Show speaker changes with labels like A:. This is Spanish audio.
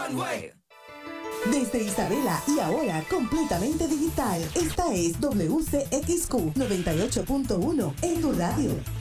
A: Desde Isabela y ahora completamente digital. Esta es WCXQ 98.1 en tu radio.